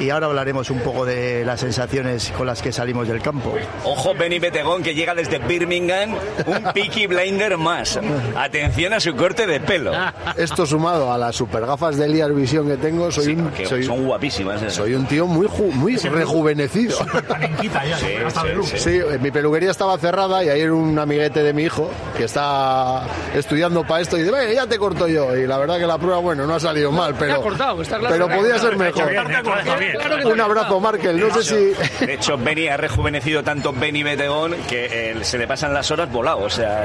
y ahora hablaremos un poco de las sensaciones con las que salimos del campo. Ojo, Benny Betegón, que llega desde Birmingham, un Peaky Blinder más. Atención a su corte de pelo. Esto sumado a las super gafas de Liar Vision que tengo, son guapísimas. Soy un tío muy rejuvenecido. Sí, mi peluquería estaba cerrada y ayer un amiguete de mi hijo que está estudiando para esto y dice, ya te corto yo. Y la verdad que la prueba, bueno, no ha salido mal, pero podía ser mejor. Un abrazo, Markel. No sé si... De hecho, Benny ha rejuvenecido tanto Benny Betegón que se le pasan las horas volado. O sea,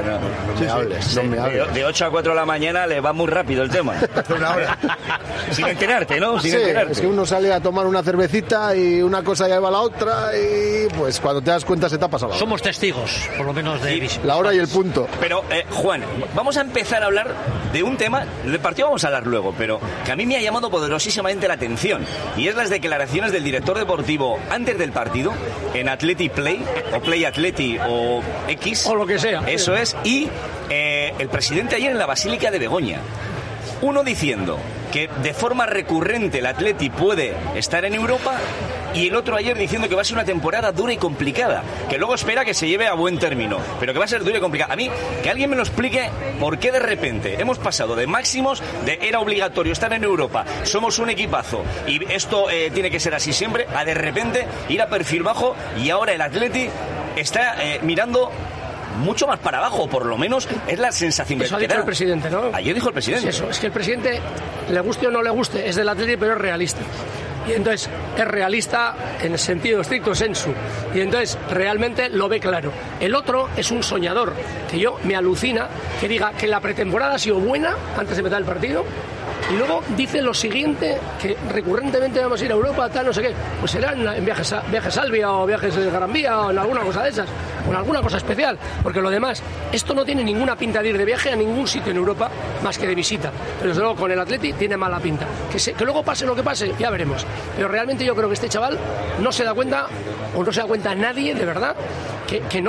no me hables. De 8 a 4 de la mañana le va muy rápido el tema. Una hora. Sin enterarte, ¿no? Sin enterarte. Es que uno sale a tomar una cervecita y una cosa lleva a la otra y pues cuando te das cuenta se te ha pasado. Somos testigos, por lo menos de la hora y el punto. Pero, Juan, vamos a empezar a hablar de un tema, del partido vamos a hablar luego, pero que a mí me ha llamado poderosísimamente la atención, y es las declaraciones del director deportivo antes del partido, en Athletic Play, o Play Athletic, o X. O lo que sea. Eso es, y el presidente ayer en la Basílica de Begoña. Uno diciendo que de forma recurrente el Atleti puede estar en Europa y el otro ayer diciendo que va a ser una temporada dura y complicada, que luego espera que se lleve a buen término, pero que va a ser dura y complicada. A mí, que alguien me lo explique por qué de repente hemos pasado de máximos, de era obligatorio estar en Europa, somos un equipazo y esto tiene que ser así siempre, a de repente ir a perfil bajo y ahora el Atleti está mirando mucho más para abajo, por lo menos es la sensación que eso ha dicho el presidente, ¿no? Ayer dijo el presidente. Eso, es que el presidente, le guste o no le guste, es del Atlético, pero es realista. Y entonces es realista en el sentido estricto sensu. Y entonces realmente lo ve claro. El otro es un soñador, que yo me alucina que diga que la pretemporada ha sido buena antes de empezar el partido. Y luego dice lo siguiente, que recurrentemente vamos a ir a Europa, tal, no sé qué. Pues serán en viajes a Salvia o viajes de Gran Vía o en alguna cosa de esas, o en alguna cosa especial. Porque lo demás, esto no tiene ninguna pinta de ir de viaje a ningún sitio en Europa más que de visita. Pero desde luego con el Atleti tiene mala pinta. Que luego pase lo que pase, ya veremos. Pero realmente yo creo que este chaval no se da cuenta, o no se da cuenta nadie, de verdad, que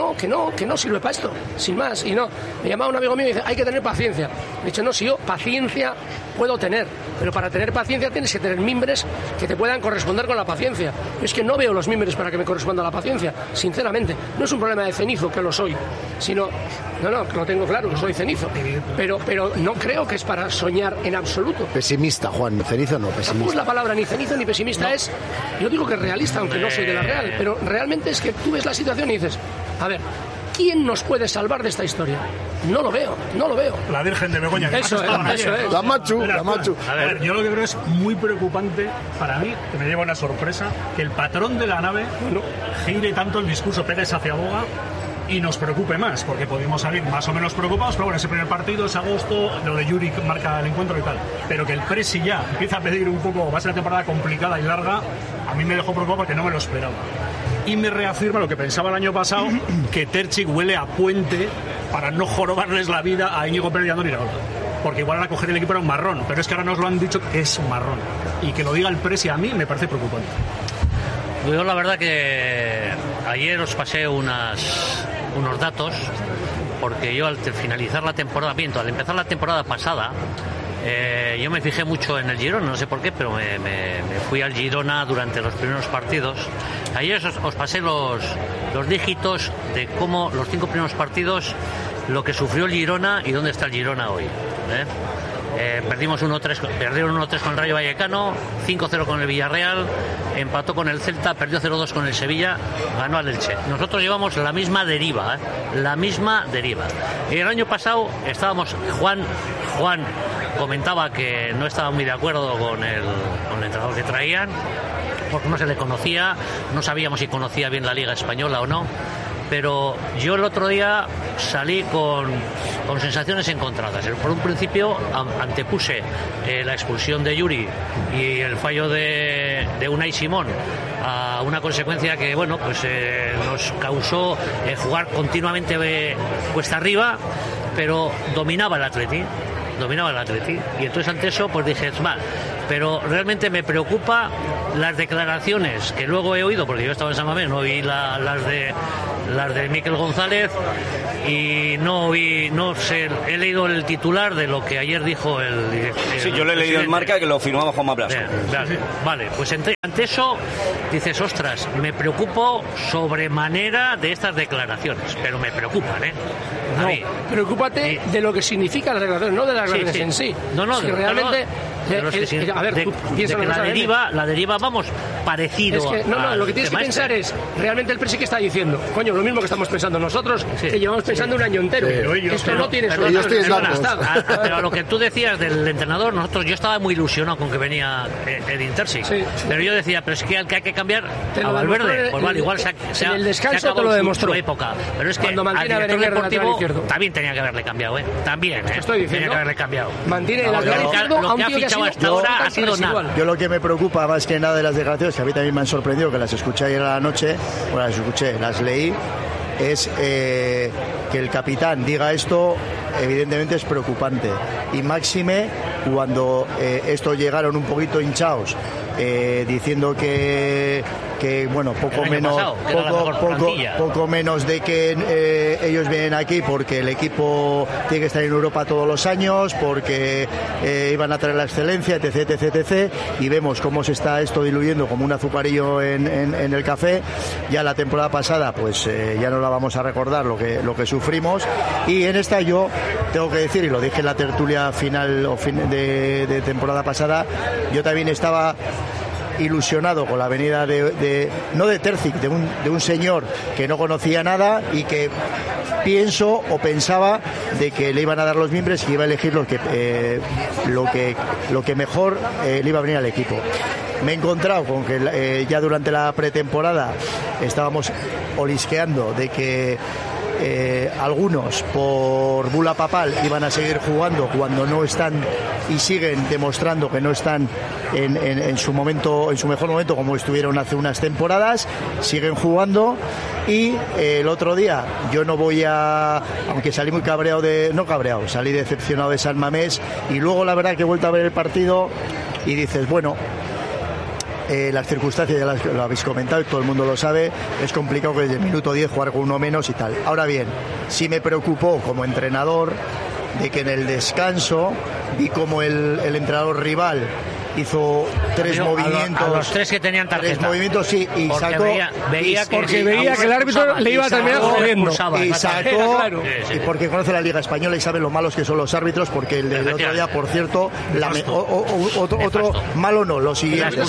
no sirve para esto, sin más. Y no, me llamaba un amigo mío y dice, hay que tener paciencia. He dicho, no, si yo paciencia puedo tener, pero para tener paciencia tienes que tener mimbres que te puedan corresponder con la paciencia. Es que no veo los mimbres para que me corresponda la paciencia, sinceramente. No es un problema de cenizo, que lo soy, sino, que lo tengo claro, que soy cenizo, pero no creo que es para soñar en absoluto. Pesimista, Juan, cenizo no, pesimista. No es la palabra ni cenizo ni pesimista, es, yo digo que es realista, aunque no soy de la Real, pero realmente es que tú ves la situación y dices, a ver, ¿quién nos puede salvar de esta historia? No lo veo. La Virgen de Begoña. Eso es. La Machu. A ver, yo lo que creo es muy preocupante para mí, que me lleva una sorpresa, que el patrón de la nave gire tanto el discurso Pérez hacia Boga y nos preocupe más, porque podemos salir más o menos preocupados, pero bueno, ese primer partido es agosto, lo de Yuri marca el encuentro y tal, pero que el Presi ya empieza a pedir un poco, va a ser una temporada complicada y larga, a mí me dejó preocupado porque no me lo esperaba. Y me reafirma lo que pensaba el año pasado, que Terzic huele a puente para no jorobarles la vida a Íñigo Pérez y a Andoni Iraola. Porque igual a coger el equipo era un marrón, pero es que ahora nos lo han dicho que es un marrón. Y que lo diga el Presi a mí me parece preocupante. Yo la verdad que ayer os pasé unos datos, porque yo al finalizar la temporada, al empezar la temporada pasada, yo me fijé mucho en el Girona, no sé por qué, pero me fui al Girona durante los primeros partidos. Ayer os pasé los dígitos de cómo los 5 primeros partidos, lo que sufrió el Girona y dónde está el Girona hoy. Perdieron 1-3 con el Rayo Vallecano, 5-0 con el Villarreal, empató con el Celta, perdió 0-2 con el Sevilla, ganó al Elche. Nosotros llevamos la misma deriva. Y el año pasado estábamos, Juan comentaba que no estaba muy de acuerdo con el entrenador que traían, porque no se le conocía, no sabíamos si conocía bien la Liga Española o no. Pero yo el otro día salí con sensaciones encontradas. Por un principio antepuse la expulsión de Yuri y el fallo de Unai Simón a una consecuencia que nos causó jugar continuamente cuesta arriba, pero dominaba el Atleti. Y entonces ante eso pues dije, pero realmente me preocupa las declaraciones que luego he oído, porque yo estaba en San Mamés, no oí las de Miquel González y no sé, he leído el titular de lo que ayer dijo el sí, yo lo he leído en Marca, que lo firmaba Juanma Blasco. Vale, pues ante eso dices, ostras, me preocupo sobremanera de estas declaraciones, pero me preocupan, No, preocúpate de lo que significa las declaraciones, no de las declaraciones en sí. No, si realmente... a ver, tú piensas que la deriva, vamos, parecido. Es que, lo que tienes que pensar es, realmente el presi que está diciendo, coño, lo mismo que estamos pensando nosotros, que llevamos pensando un año entero. Esto no tiene solución. Pero a lo que tú decías del entrenador, yo estaba muy ilusionado con que venía Edin Terzic. Sí. Pero yo decía, pero es que al que hay que cambiar a Valverde, pues vale, igual en el descanso te lo demostró. Su época. Pero es que cuando mantiene a Berenguer deportivo también tenía que haberle cambiado, También, Estoy diciendo, tenía que haberle cambiado. Mantiene el lateral izquierdo, lo que ha fichado hasta ahora ha sido nada. Yo lo que me preocupa más que nada de las declaraciones, que a mí también me han sorprendido, que las escuché ayer a la noche, las leí, es que el capitán diga esto, evidentemente es preocupante. Y máxime cuando estos llegaron un poquito hinchados, diciendo que bueno, poco menos de que ellos vienen aquí porque el equipo tiene que estar en Europa todos los años, porque iban a traer la excelencia, etc. Y vemos cómo se está esto diluyendo como un azucarillo en el café. Ya la temporada pasada, pues ya no la vamos a recordar lo que sufrimos, y en esta yo tengo que decir, y lo dije en la tertulia final de temporada pasada, yo también estaba ilusionado con la venida no de Terzic, de un señor que no conocía nada y que pensaba de que le iban a dar los mimbres y iba a elegir lo que mejor le iba a venir al equipo. Me he encontrado con que ya durante la pretemporada estábamos olisqueando de que algunos por bula papal iban a seguir jugando cuando no están, y siguen demostrando que no están en su mejor momento como estuvieron hace unas temporadas. Siguen jugando, y el otro día yo no voy aunque salí muy salí decepcionado de San Mamés, y luego la verdad que he vuelto a ver el partido y dices, bueno, las circunstancias ya lo habéis comentado y todo el mundo lo sabe, es complicado que desde el minuto 10 jugar con uno menos y tal. Ahora bien, sí me preocupó como entrenador de que en el descanso vi como el entrenador rival hizo tres movimientos. A los tres que tenían tarjeta. Tres movimientos, sí, y porque sacó. Veía que el árbitro le iba a terminar jodiendo. Y sacó. Claro. Y porque conoce la Liga Española y sabe lo malos que son los árbitros, porque el del otro día, por cierto, otro malo no, lo siguiente.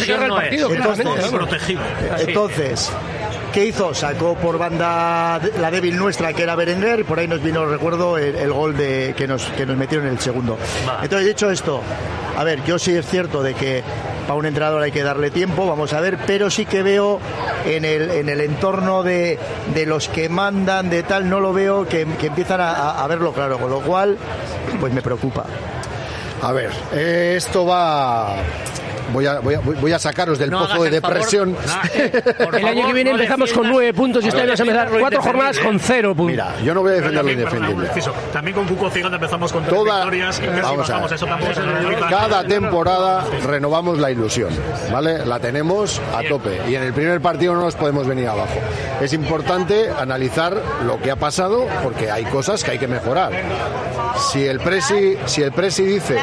Entonces, ¿qué hizo? Sacó por banda la débil nuestra, que era Berenguer, y por ahí nos vino, recuerdo, el gol que nos metieron en el segundo. Entonces, dicho esto, a ver, yo sí es cierto de que para un entrenador hay que darle tiempo, vamos a ver, pero sí que veo en el entorno de los que mandan, de tal, no lo veo que empiezan a verlo claro, con lo cual, pues me preocupa. A ver, esto va... Voy a sacaros del pozo de depresión. El año que viene empezamos con 9 puntos y este año vamos a empezar 4 jornadas con 0 puntos. Mira, yo no voy a defender lo indefendible. También con Cuco Ciganda empezamos con 3 victorias. Vamos a ver. Cada temporada renovamos la ilusión, ¿vale? La tenemos a tope y en el primer partido no nos podemos venir abajo. Es importante analizar lo que ha pasado porque hay cosas que hay que mejorar. Si el presi dice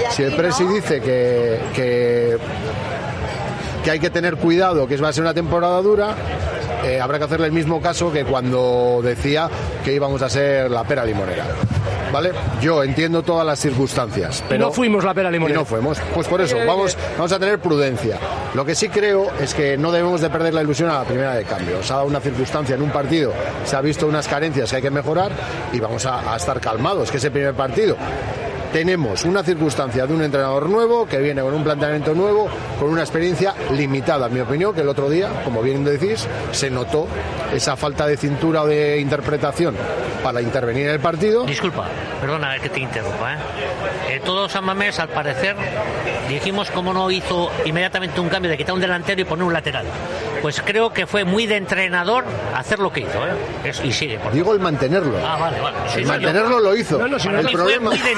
que hay que tener cuidado, que va a ser una temporada dura, habrá que hacerle el mismo caso que cuando decía que íbamos a ser la pera limonera, ¿vale? Yo entiendo todas las circunstancias, pero no fuimos la pera limonera. Y no fuimos, pues por eso vamos a tener prudencia. Lo que sí creo es que no debemos de perder la ilusión a la primera de cambio. Se ha dado una circunstancia en un partido, se ha visto unas carencias que hay que mejorar y vamos a estar calmados, que es el primer partido. Tenemos una circunstancia de un entrenador nuevo que viene con un planteamiento nuevo, con una experiencia limitada, en mi opinión, que el otro día, como bien decís, se notó esa falta de cintura o de interpretación para intervenir en el partido. Disculpa, perdona que te interrumpa, Todo San Mamés, al parecer, dijimos cómo no hizo inmediatamente un cambio de quitar un delantero y poner un lateral. Pues creo que fue muy de entrenador hacer lo que hizo, y sigue. Digo el mantenerlo. Vale. El mantenerlo lo hizo. El problema fue muy de entrenador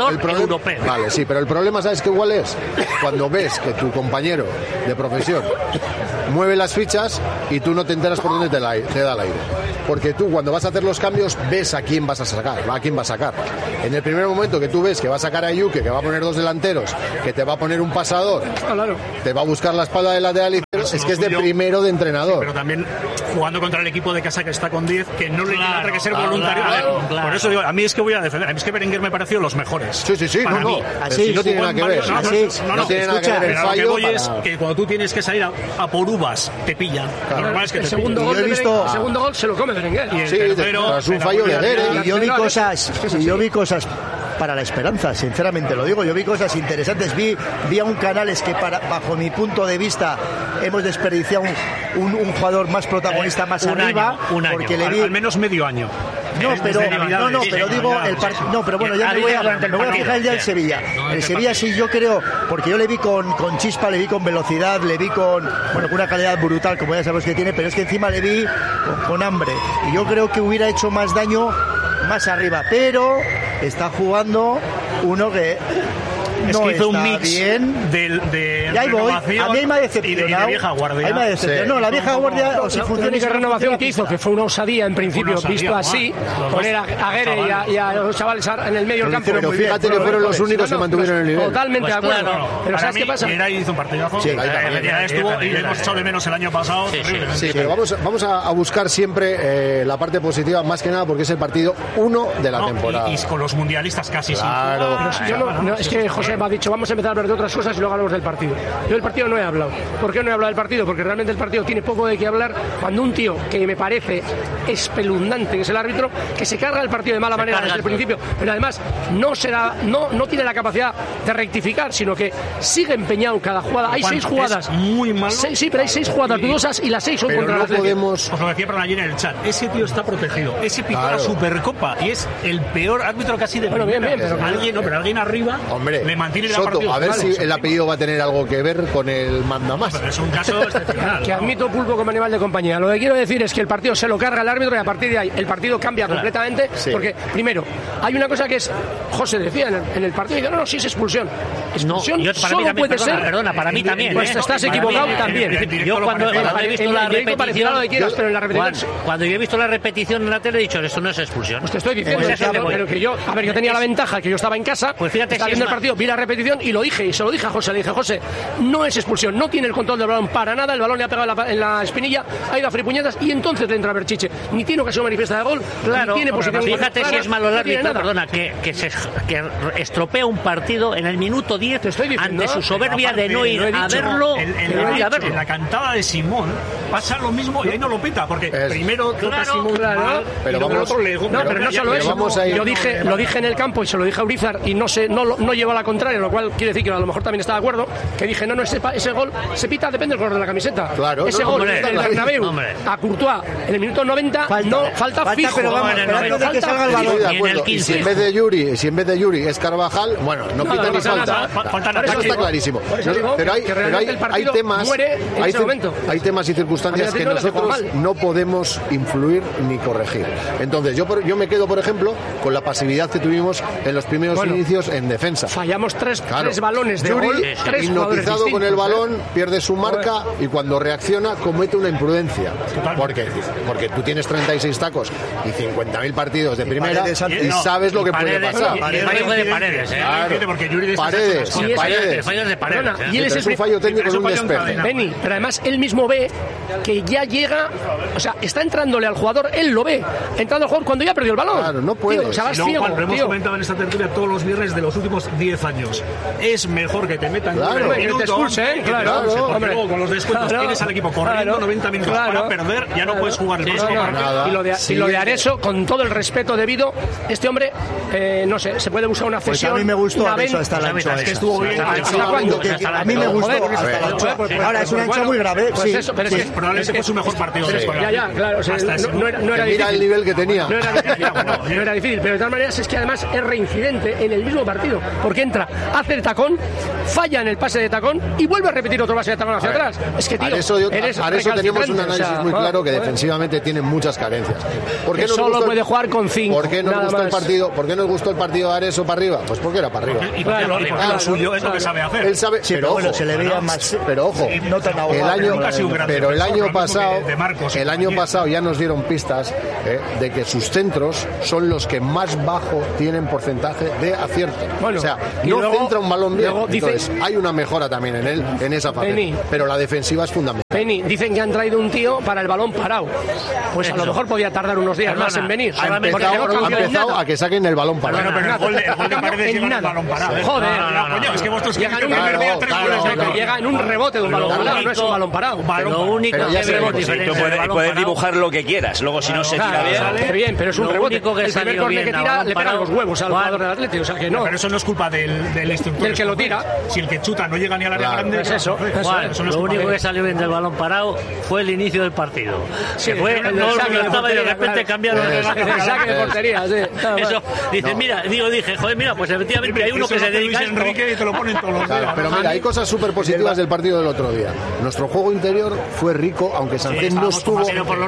entrenador europeo. Vale, sí, pero el problema, ¿sabes qué igual es? Cuando ves que tu compañero de profesión mueve las fichas y tú no te enteras por dónde te da el aire. Porque tú, cuando vas a hacer los cambios, ves a quién vas a sacar, a quién va a sacar. En el primer momento que tú ves que va a sacar a Yuke, que va a poner 2 delanteros, que te va a poner un pasador, te va a buscar la espalda de lateral izquierdo, es que es de primero de entrenador. Sí, pero también jugando contra el equipo de casa que está con 10, que no le tiene que ser voluntario. Por eso digo, a mí es que voy a defender. A mí es que Berenguer me pareció los mejores. Sí, no. Así no tiene nada que ver. No tiene nada que ver. El fallo. Lo que voy es que cuando tú tienes que salir a por uvas, te pillan. Lo normal es que el segundo gol se lo come Berenguer. Sí, pero es un fallo de Guerre. Y yo vi cosas para la esperanza, sinceramente lo digo. Yo vi cosas interesantes, vi a un Canales que bajo mi punto de vista hemos desperdiciado un jugador más protagonista más arriba, porque le vi al menos medio año. Pero digo pero bueno, ya me voy a fijar el día del Sevilla. El Sevilla sí, yo creo, porque yo le vi con chispa, le vi con velocidad, le vi con una calidad brutal, como ya sabes que tiene, pero es que encima le vi con hambre, y yo creo que hubiera hecho más daño más arriba, pero está jugando uno que es que hizo un mix bien. de y ahí voy. A mí me ha decepcionado. Y de vieja guardia. No, la vieja guardia, o si funciona. La única renovación que hizo, que fue una osadía en principio, visto así, poner a Guerre y a los chavales en el medio del campo. Pero fíjate que fueron los únicos que mantuvieron el nivel. Totalmente de acuerdo. Pero ¿sabes qué pasa? Era hizo un partidazo. Estuvo y le hemos echado de menos el año pasado. Sí, pero vamos a buscar siempre la parte positiva, más que nada porque es el partido 1 de la temporada. Y con los mundialistas casi claro. Es que José me ha dicho, vamos a empezar a hablar de otras cosas y luego hablamos del partido. Yo del partido no he hablado. ¿Por qué no he hablado del partido? Porque realmente el partido tiene poco de qué hablar cuando un tío que me parece espeluznante, que es el árbitro, que se carga el partido de mala manera desde el principio, pero además no tiene la capacidad de rectificar, sino que sigue empeñado cada jugada. Hay 6 jugadas. Muy malo. Sí, pero hay 6 jugadas dudosas y las 6 son contra el Atlético. Os lo decía para allí en el chat. Ese tío está protegido. Ese pitó la Supercopa y es el peor árbitro casi de primera. Pero alguien arriba le mantiene la partida. A ver si el apellido va a tener algo que ver con el mandamás. Pero es un caso excepcional. Que admito pulpo como animal de compañía. Lo que quiero decir es que el partido se lo carga el árbitro y a partir de ahí el partido cambia completamente. Porque, primero, hay una cosa que es, José decía en el partido, dice, no, si es expulsión. Expulsión solo puede ser. Perdona, para mí también. Pues estás equivocado también. Yo cuando he visto la repetición, cuando yo he visto la repetición en la tele he dicho, esto no es expulsión. Pues te estoy diciendo, pero que yo tenía la ventaja, que yo estaba en casa, pues fíjate, estaba viendo el partido, vi la repetición y lo dije, y se lo dije a José, le dije, José, no es expulsión, no tiene el control del balón para nada, el balón le ha pegado en la espinilla, ha ido a fripuñetas y entonces le entra a Berchiche. Ni tiene ocasión manifiesta de gol, ni tiene posición. Fíjate si es malo el árbitro, perdona, que estropea un partido en el minuto 10 ante su soberbia de no ir a verlo. En la cantada de Simón pasa lo mismo y ahí no lo pita, porque primero toca Simón mal, pero el otro le... pero no solo eso, lo dije en el campo y se lo dije a Urizar y no llevo a la contraria, lo cual quiere decir que a lo mejor también estaba de acuerdo, que dije, ese gol se pita, depende del color de la camiseta. Claro, ese gol del Bernabéu a Courtois en el minuto 90 falta fijo, pero vamos, esperando que salga el balón. Y si en vez de Yuri es Carvajal, bueno, no pita ni falta. Eso está clarísimo. Pero hay temas y circunstancias que nosotros no podemos influir ni corregir. Entonces yo me quedo, por ejemplo, con la pasividad que tuvimos en los primeros inicios en defensa. Fallamos tres balones de Yuri, gol, hipnotizado con el balón, pierde su marca y cuando reacciona comete una imprudencia. Porque tú tienes 36 tacos y 50.000 partidos de primera y sabes lo que puede pasar. Paredes. Y él es un fallo técnico con un despeje. Pero además él mismo ve que ya llega, o sea, está entrándole al jugador, él lo ve, entrando al jugador cuando ya perdió el balón. Claro, no puede. O sea, vas ciego, lo hemos comentado en esta tertulia todos los viernes de los últimos 10 años. Es mejor que te metan que te expulsen, porque luego con los descuentos tienes al equipo corriendo 90 minutos para perder, ya no puedes jugar el próximo partido. Y lo de Areso, con todo el respeto debido, este hombre, no sé, se puede usar una cesión. Pues a mí me gustó Areso hasta la anchoa. Es que estuvo bien. A mí me gustó hasta la anchoa. Ahora es una anchoa muy grave. Probablemente fue su mejor partido. Ya, claro. No era difícil. Mira el nivel que tenía. No era difícil, pero de todas maneras es que además es reincidente en el mismo partido. Porque entra, hace el tacón, falla en el pase de tacón y vuelve a repetir otro pase de tacón hacia atrás. Es que, tío, para eso tenemos un análisis muy claro que defensivamente tiene muchas carencias. ¿Por qué solo puede jugar con 5? ¿Por qué nos gustó el partido? ¿Por qué nos gustó el partido de Areso para arriba? Pues porque era para arriba. Y lo suyo es lo que sabe hacer. Él sabe, sí, pero bueno, se le veía más. Pero ojo, no tan el año pasado ya nos dieron pistas de que sus centros son los que más bajo tienen porcentaje de acierto. Bueno, o sea, no luego, centra un balón bien. Entonces, hay una mejora también en él, en esa fase. Pero la defensiva es fundamental. Penny, dicen que han traído un tío para el balón parado. Pues a lo mejor podía tardar unos días más en venir. Ha empezado a que saquen el balón parado. Pero el gol de Paredes llega en el balón parado. Joder, coño, es que vosotros llega en un rebote de un balón parado, no es un balón parado. Lo único que puedes dibujar lo que quieras, luego si no se tira bien, pero es un rebote. El primer córner que tira le pega los huevos al jugador del Atlético, o sea que no. Pero eso no es culpa del instructor. El que lo tira. Si el que chuta no llega ni al área grande, es eso. Lo único que salió bien del balón parado fue el inicio del partido. Sí, fue estaba y de repente cambiaron el saque de portería. Eso, dices, mira, joder, pues efectivamente hay uno que se dedica a esto. Enrique y te lo ponen todos los días. Pero mira, hay cosas súper positivas del partido del otro día. Nuestro juego interior fue rico, aunque Sánchez no estuvo.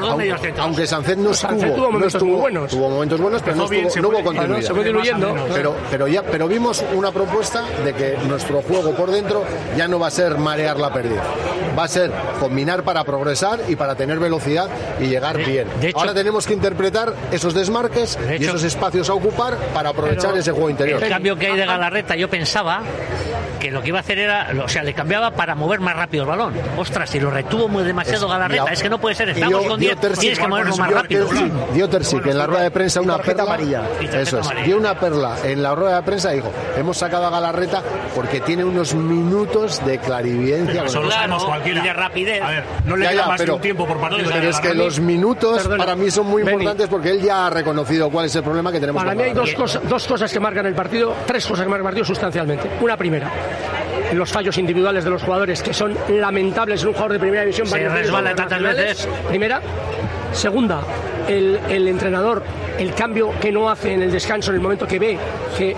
Aunque Sánchez no estuvo buenos. Tuvo momentos buenos, pero no hubo continuidad. Se fue diluyendo. Pero vimos una propuesta de que nuestro juego por dentro ya no va a ser marear la pérdida. Va a ser combinar para progresar y para tener velocidad y llegar bien. Ahora tenemos que interpretar esos desmarques y esos espacios a ocupar para aprovechar ese juego interior. El cambio que hay de Galarreta, yo pensaba que lo que iba a hacer era, o sea, le cambiaba para mover más rápido el balón. Ostras, si lo retuvo demasiado Galarreta, es que no puede ser, estamos con 10, tienes que moverlo más rápido. Dio Terzi, que en la rueda de prensa una perla amarilla. Eso es, dio una perla en la rueda de prensa y dijo, hemos sacado a Galarreta porque tiene unos minutos de clarividencia. Eso lo sabemos cualquiera. Y de rapidez. A ver, no le da más de un tiempo por partido. Pero es que los minutos para mí son muy importantes porque él ya ha reconocido cuál es el problema que tenemos. Para mí hay dos cosas que marcan el partido, tres cosas que marcan el partido sustancialmente. Una primera, los fallos individuales de los jugadores, que son lamentables en un jugador de primera división. Se resbala tantas veces. Primera. Segunda, el entrenador, el cambio que no hace en el descanso, en el momento que ve que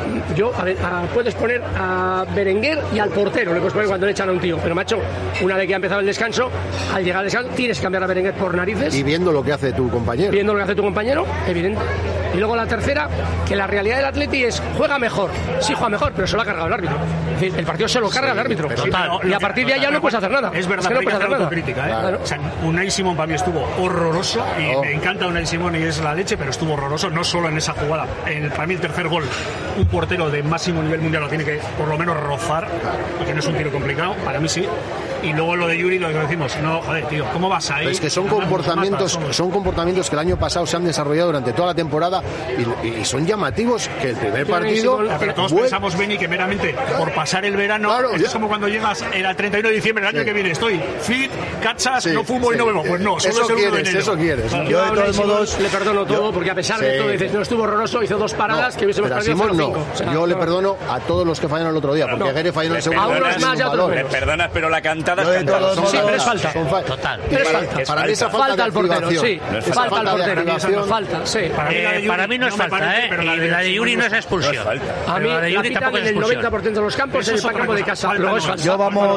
puedes poner a Berenguer y al portero, le puedes poner cuando le echan a un tío, pero macho, una vez que ha empezado el descanso, al llegar al descanso tienes que cambiar a Berenguer por narices. Y viendo lo que hace tu compañero. Evidente. Y luego la tercera, que la realidad del Atleti es, juega mejor, sí juega mejor, pero se lo ha cargado el árbitro. Es decir, el partido se lo carga el árbitro. Y a partir de ahí ya no puedes hacer nada. Es verdad, que no puedes hacer nada. Autocrítica, Claro. O sea, Unai Simón para mí estuvo horroroso y me encanta Unai Simón y es la leche, pero estuvo horroroso, no solo en esa jugada. Para mí el tercer gol, un portero de máximo nivel mundial lo tiene que por lo menos rozar, porque no es un tiro complicado, para mí sí. Y luego lo de Yuri, lo que decimos, no, joder, tío, ¿cómo vas ahí? Es que son comportamientos que el año pasado se han desarrollado durante toda la temporada y son llamativos, que el primer partido... Pero todos pensamos, Beni, que meramente por pasar el verano, claro, es como cuando llegas el 31 de diciembre del año que viene, estoy fit, cachas, no fumo y no bebo. Pues no, solo es el 1 de enero. Eso quieres. Yo de todos modos le perdono todo, porque a pesar de todo dices, no estuvo horroroso, hizo dos paradas que hubiésemos perdido 0-5. O sea, yo le perdono a todos los que fallaron el otro día, porque Guerre falló en el segundo. A unos más y a otros menos. Le perdonas, pero la cantada es cantada. Sí, pero es falta. Total. Pero es falta. Para mí esa falta al portero, sí. Falta al portero. Falta, sí. Para mí no es falta, y la de Yuri no es expulsión. A mí la de Yuri tampoco es expulsión. En el 90% de los campos en el campo de casa. Yo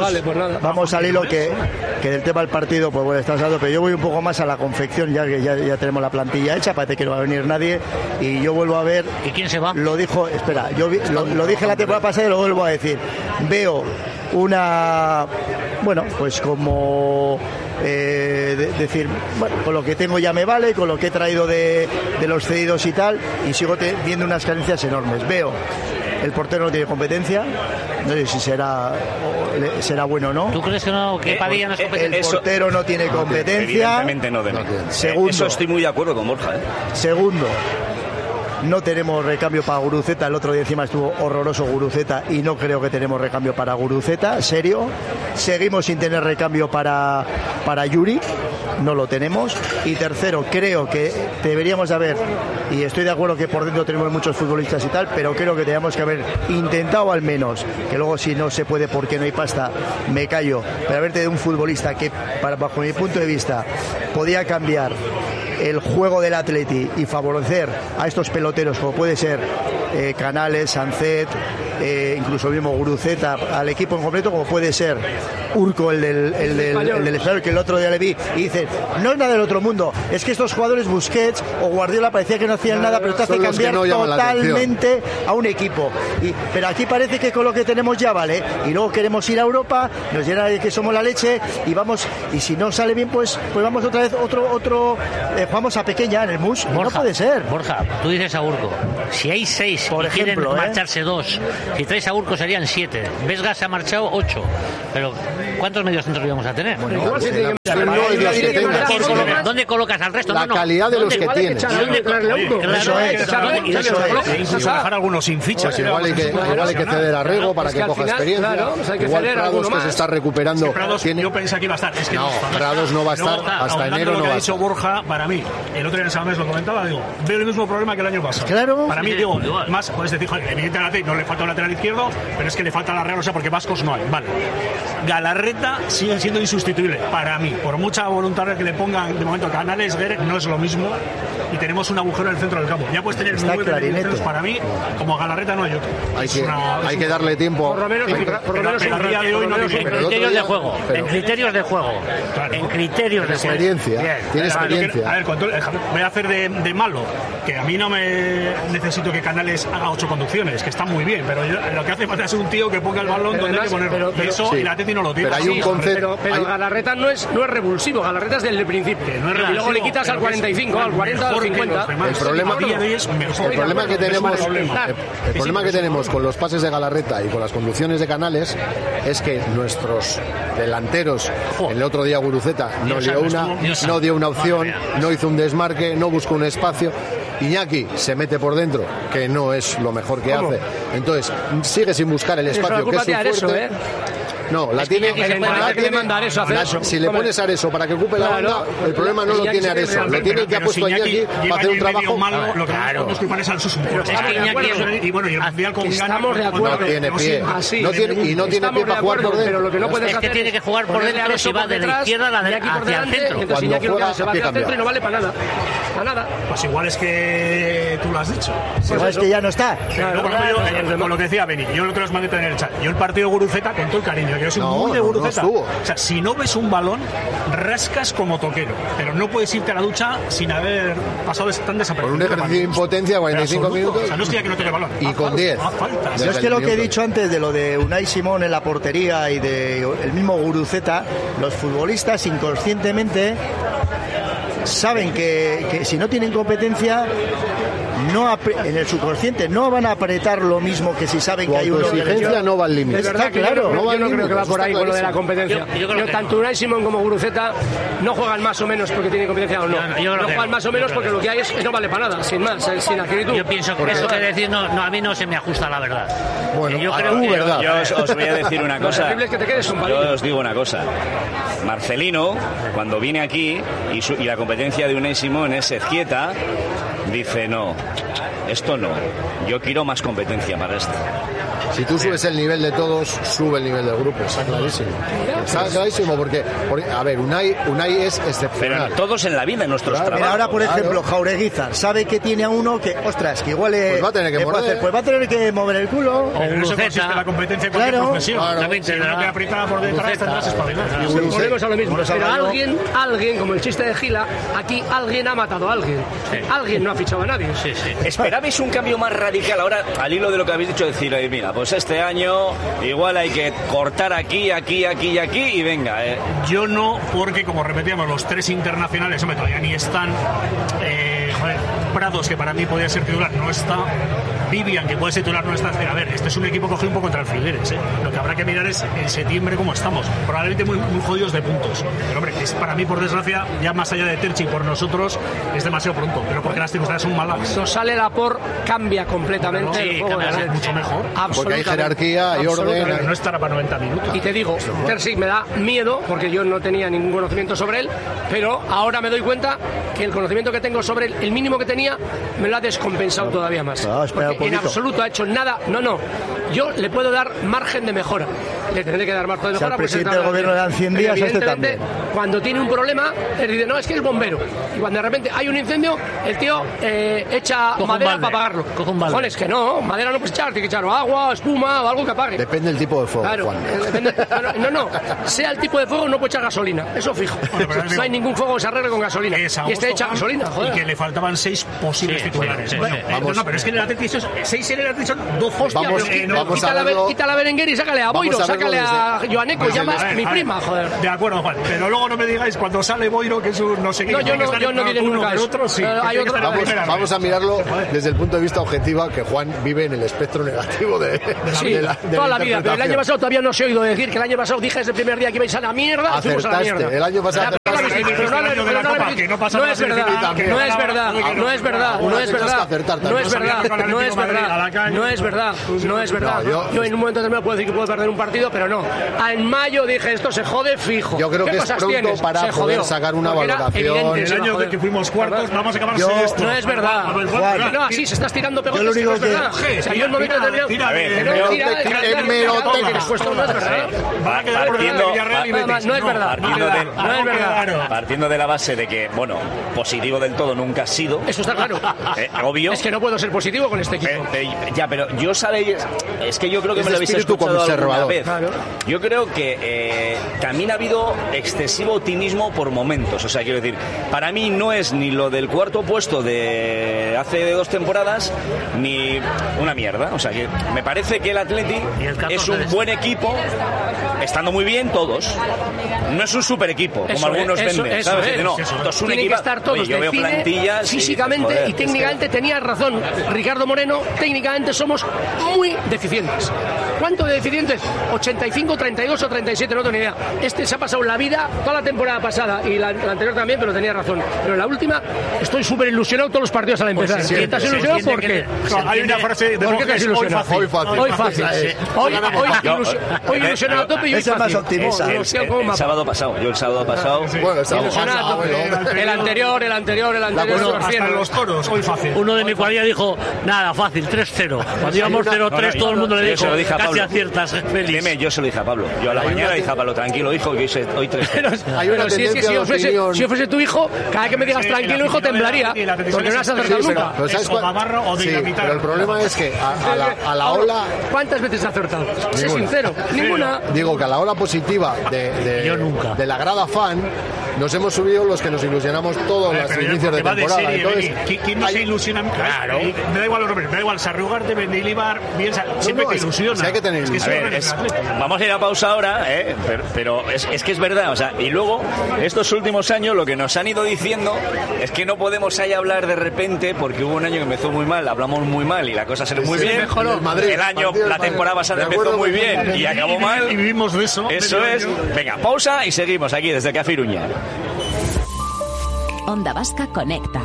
vamos al hilo que del tema del partido, pues bueno, estás hablando, pero yo voy un poco más a la confección, ya que ya tenemos la plantilla hecha, parece que no va a venir nadie, y yo vuelvo a ver... ¿Y quién se va? Lo dijo, espera, lo dije la temporada pasada y lo vuelvo a decir. Veo una... Bueno, pues como... decir, bueno, con lo que tengo ya me vale, con lo que he traído de los cedidos y tal, y sigo viendo unas carencias enormes. Veo, el portero no tiene competencia, no sé si será bueno o no. ¿Tú crees que no, que Padilla no es competente? El portero no tiene competencia. Evidentemente no debe. Segundo, eso estoy muy de acuerdo con Borja. Segundo, no tenemos recambio para Guruceta. El otro día encima estuvo horroroso Guruceta y no creo que tenemos recambio para Guruceta, serio. Seguimos sin tener recambio para Yuri, no lo tenemos. Y tercero, creo que deberíamos haber, y estoy de acuerdo que por dentro tenemos muchos futbolistas y tal, pero creo que teníamos que haber intentado al menos, que luego si no se puede porque no hay pasta, me callo, pero haber tenido un futbolista que, bajo mi punto de vista, podía cambiar el juego del Atleti y favorecer a estos peloteros como puede ser Canales, Sancet, incluso el mismo Guruceta, al equipo en completo, como puede ser Urco, el del Español, que el otro día le vi y dice, no es nada del otro mundo, es que estos jugadores Busquets o Guardiola parecía que no hacían nada, pero te hace cambiar totalmente a un equipo. Pero aquí parece que con lo que tenemos ya vale, y luego queremos ir a Europa, nos llena de que somos la leche y vamos, y si no sale bien pues vamos otra vez jugamos a pequeña en el MUS. Borja, no puede ser. Borja, tú dices a Urco, si hay 6 por y ejemplo, quieren marcharse 2, si traes a Urco serían 7, Vesga se ha marchado 8, pero ¿cuántos mediocentros íbamos a tener? Bueno, ¿Dónde colocas al resto? La calidad de los que tienes. Incluso dejar algunos sin ficha. Pues igual hay que ceder a Rego para que coja experiencia. Igual Prados, que se está recuperando. Yo pensé que iba a estar. Es que no, Prados no va a estar hasta enero. Lo no que va ha dicho Borja, para mí, el otro día en San Mamés lo comentaba, digo, veo el mismo problema que el año pasado. Claro. Para mí, digo, más, puedes decir, joder, evidentemente no le falta un lateral izquierdo, pero es que le falta la Real, o sea, porque vascos no hay. Vale. Galarreta sigue siendo insustituible para mí, por mucha voluntad que le pongan de momento Canales, Guerre, no es lo mismo y tenemos un agujero en el centro del campo. Ya puedes tener 9 delanteros, para mí, como Galarreta no hay otro. Hay que darle tiempo. Por lo menos a día de hoy no tiene criterios de juego. En criterios de juego. En criterios de experiencia. Tiene experiencia. A ver, voy a hacer de malo, que a mí no me necesito que Canales haga 8 conducciones, que están muy bien, pero lo que hace falta es un tío que ponga el balón donde hay que ponerlo. Y eso el Atleti no lo tiene. Pero hay un concepto. Pero Galarreta no es revulsivo, Galarreta es desde el principio. Y luego le quitas al 45, al 40, al 50. El problema que tenemos con los pases de Galarreta y con las conducciones de Canales es que nuestros delanteros, el otro día Guruceta no dio una opción, no hizo un desmarque, no buscó un espacio. Iñaki se mete por dentro, que no es lo mejor que hace. Entonces, sigue sin buscar el espacio, que es su fuerte. No, la tiene. Si le pones a Areso para que ocupe la banda, el problema no lo tiene Areso, lo tiene el que ha puesto Iñaki para hacer un trabajo malo. Lo que no es culpar es al Susun. Y bueno, y el mundial con estamos de acuerdo. No tiene pie. Y no tiene pie para jugar por dentro. Pero lo que no puedes hacer es que tiene que jugar por dentro si va de la izquierda a la derecha hacia el centro. Entonces Iñaki lo que hace se va hacia el centro y no vale para nada. Para nada. Pues igual es que tú lo has dicho. Igual es que ya no está. Con lo que decía Beni, yo lo que os mandé en el chat. Yo el partido Guruceta con todo el cariño, que yo soy muy de Guruceta. O sea, si no ves un balón, rascas como toquero, pero no puedes irte a la ducha sin haber pasado tan desapercibido. Por un ejercicio de impotencia, 45 minutos. O sea, no estoy que no toque el balón. Y con 10. Yo es que lo que he dicho antes de lo de Unai Simón en la portería y de el mismo Guruceta, los futbolistas inconscientemente saben que si no tienen competencia en el subconsciente no van a apretar lo mismo que si saben que hay una exigencia no va al límite. Está claro. Yo no creo que va por ahí con lo de la competencia. Yo tanto Unai Simón como Guruceta no juegan más o menos porque tienen competencia o no. No juegan más o menos porque lo que hay es no vale para nada, sin más, sin actitud. Yo pienso que eso que decir a mí no se me ajusta a la verdad. Bueno, yo creo que verdad. Yo os voy a decir una cosa. Es que te quedes un yo os digo una cosa. Marcelino, cuando viene aquí y la competencia de Unai Simón es Ezquieta, dice no, esto no, yo quiero más competencia para esto. Si tú subes el nivel de todos, sube el nivel del grupo, está clarísimo. Está clarísimo porque a ver, Unai es excepcional. Pero todos en la vida, en nuestros trabajos. Pero ahora, por ejemplo, Jaureguizar sabe que tiene a uno que, ostras, que igual pues va a tener que morder. Pues va a tener que mover el culo. O en eso consiste la competencia con cualquier profesión. También tendrá que apretar por detrás, tendrás espabilar. Volvemos a lo mismo. Pero alguien, como el chiste de Gila, aquí alguien ha matado a alguien. Alguien no ha fichado a nadie. ¿Esperabais un cambio más radical ahora, al hilo de lo que habéis dicho, decir, mira, pues este año igual hay que cortar aquí y venga? Yo no, porque como repetíamos, los 3 internacionales, hombre, todavía ni están. Prados, que para mí podía ser titular, no está. Vivian, que puede ser titular, no está. A ver, este es un equipo cogido un poco contra el Figueres. Lo que habrá que mirar es en septiembre cómo estamos. Probablemente muy, muy jodidos de puntos. Pero hombre, es para mí, por desgracia, ya más allá de Terchi, por nosotros, es demasiado pronto. Pero porque las circunstancias son malas. Nos sale la por, cambia completamente el juego. Cambia mucho mejor. Porque hay jerarquía y orden. Pero no estará para 90 minutos. Y te digo, Terzi me da miedo, porque yo no tenía ningún conocimiento sobre él, pero ahora me doy cuenta que el conocimiento que tengo sobre él, el mínimo que tenía, me lo ha descompensado todavía más. Porque en absoluto ha hecho nada. No. Yo le puedo dar margen de mejora. le tendré que dar margen de mejora. Si al presidente del gobierno le dan 100 días, a este también. Cuando tiene un problema, él dice, no, es que es bombero. Y cuando de repente hay un incendio, el tío echa madera para apagarlo. Cojones, que no, madera no puedes echar, tiene que echar agua, espuma o algo que apague. Depende del tipo de fuego, claro, Juan. Depende, no, sea el tipo de fuego, no puede echar gasolina, eso fijo. No hay ningún fuego que se arregle con gasolina. Y este echa gasolina, joder. Y que le faltaban 6 posibles titulares. No, pero es que en el Atlético 6 en el Atlético son 12. Hostia, quita la Berenguer y sácale a Boiro, sácale a Joaneco, llama a mi prima, joder. De acuerdo, Juan, pero luego no me digáis cuando sale Boiro que es un no sé qué. No, yo no diré nunca eso. Otro, sí. Vamos a mirarlo desde el punto de vista objetivo, que Juan vive en el espectro negativo de toda la vida. Pero el año pasado todavía no se ha oído decir que el año pasado dije desde el primer día que ibais a la mierda. Acertaste. El año pasado no es verdad. Yo en un momento determinado puedo decir que puedo perder un partido, pero no. En mayo dije, esto se jode fijo. Yo creo que es pronto para poder sacar una valoración. El año que fuimos cuartos, vamos a acabar sextos. No es verdad. No, así se estás tirando pegotes. Yo lo único que... O sea, yo en momento determinado... Partiendo de la base de que, bueno, positivo del todo nunca has sido. Eso está claro. Obvio. Es que no puedo ser positivo con este equipo. Ya, pero yo sabéis... Es que yo creo que me lo habéis escuchado alguna vez. Claro. Yo creo que también ha habido excesivo optimismo por momentos. O sea, quiero decir, para mí no es ni lo del cuarto puesto de hace 2 temporadas, ni una mierda. O sea, que me parece que el Atleti es un buen equipo, estando muy bien todos. No es un super equipo, como algunos venden, ¿sabes? No, es un equipo. Que estar todos. Oye, yo veo plantillas físicamente y técnicamente tenía razón Ricardo Moreno, técnicamente somos muy deficientes. ¿Cuánto de deficientes? 85, 32 o 37, no tengo ni idea. Este se ha pasado la vida, toda la temporada pasada y la anterior también, pero tenía razón. Pero en la última estoy súper ilusionado todos los partidos al empezar. Pues ¿Estás ilusionado por qué? Hay una frase de ¿por qué estás ilusionado? Hoy fácil. Hoy ilusionado a tope y hoy fácil. más optimista. El sábado pasado. Yo el sábado pasado... Bueno, el sábado pasado. El anterior. Hasta los toros, hoy fácil. Uno de mi cuadrilla dijo, nada, fácil, 3-0. Cuando íbamos 0-3, todo el mundo le dijo, casi aciertas, feliz. Yo se lo dije a Pablo. Yo a la mañana dije a Pablo, tranquilo, hijo, que hoy 3-0. Pero si es que si yo fuese tu hijo, cada vez que me digas tranquilo, hijo, temblaría. Porque no has acertado nunca. Pero el problema es que a la ola... ¿Cuántas veces has acertado? Sé sincero, ninguna. Digo que a la ola positiva de la grada fan nos hemos subido los que nos ilusionamos todos los inicios de temporada. Entonces, ¿quién no se ilusiona? Claro. Me da igual los nombres, me da igual Sarriugarte, Mendilibar, Bielsa, siempre te ilusiona. Si hay que tener ilusión. Vamos a ir a pausa ahora, pero es que es verdad. O sea, y luego, estos últimos años, lo que nos han ido diciendo es que no podemos ahí hablar de repente, porque hubo un año que empezó muy mal, hablamos muy mal y la cosa salió muy bien. La temporada pasada empezó muy bien y acabó mal. Y vivimos de eso. Eso es. Venga, pausa y seguimos aquí desde Café Iruña. Onda Vasca Conecta.